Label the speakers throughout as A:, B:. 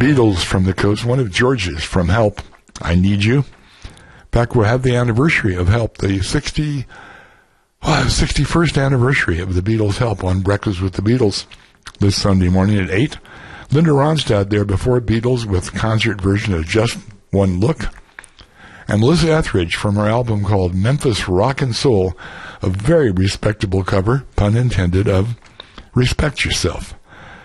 A: Beatles from the coast, one of George's from Help, I Need You. In fact, we'll have the anniversary of Help, the 61st anniversary of the Beatles' Help on Breakfast with the Beatles this Sunday morning at 8. Linda Ronstadt there before Beatles with concert version of Just One Look. And Melissa Etheridge from her album called Memphis Rock and Soul, a very respectable cover, pun intended, of Respect Yourself.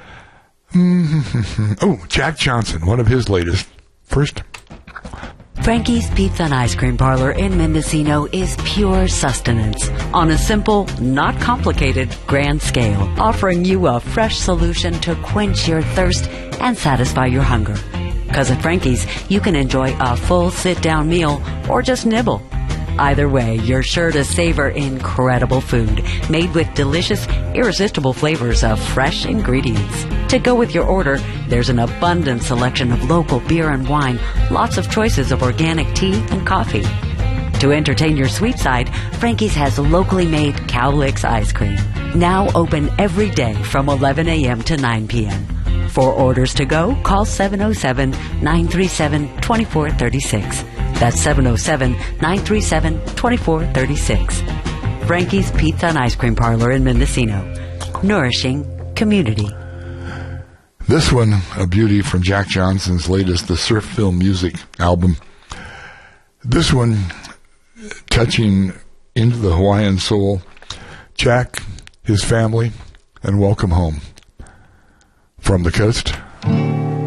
A: Oh, Jack Johnson, one of his latest. First.
B: Frankie's Pizza and Ice Cream Parlor in Mendocino is pure sustenance on a simple, not complicated, grand scale, offering you a fresh solution to quench your thirst and satisfy your hunger. Because at Frankie's, you can enjoy a full sit-down meal or just nibble. Either way, you're sure to savor incredible food made with delicious, irresistible flavors of fresh ingredients. To go with your order, there's an abundant selection of local beer and wine, lots of choices of organic tea and coffee. To entertain your sweet side, Frankie's has locally made Cowlicks ice cream, now open every day from 11 a.m. to 9 p.m. For orders to go, call 707-937-2436. That's 707-937-2436. Frankie's Pizza and Ice Cream Parlor in Mendocino. Nourishing community.
A: This one, a beauty from Jack Johnson's latest, the Surf Film Music album. This one, touching into the Hawaiian soul. Jack, his family, and welcome home. From the coast.